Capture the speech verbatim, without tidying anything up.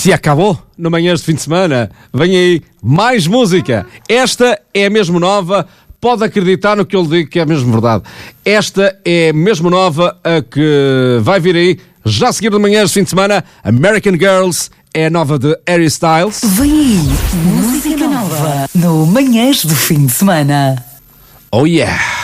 Se acabou no Manhãs de Fim de Semana, vem aí mais música. Esta é mesmo nova, pode acreditar no que eu lhe digo que é mesmo verdade. Esta é mesmo nova, a que vai vir aí, já a seguir do Manhãs de Fim de Semana. American Girls é a nova de Harry Styles. Vem aí, música nova no Manhãs de Fim de Semana. Oh yeah!